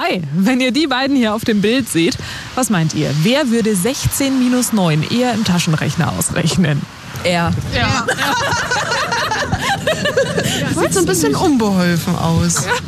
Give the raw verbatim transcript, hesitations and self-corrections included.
Hi, wenn ihr die beiden hier auf dem Bild seht, was meint ihr? Wer würde sechzehn minus neun eher im Taschenrechner ausrechnen? Er. Ja. Sieht so ein bisschen unbeholfen aus.